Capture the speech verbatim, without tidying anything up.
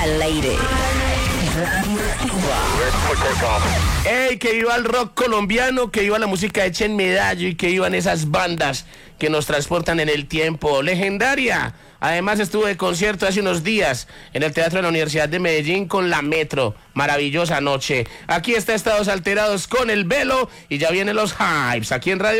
My lady. ¡Ey! Que iba el rock colombiano, que iba la música hecha en Medallo y que iban esas bandas que nos transportan en el tiempo. Legendaria. Además estuve de concierto hace unos días en el Teatro de la Universidad de Medellín con la Metro. Maravillosa noche. Aquí está Estados Alterados con El Velo y ya vienen los Hypes aquí en Radio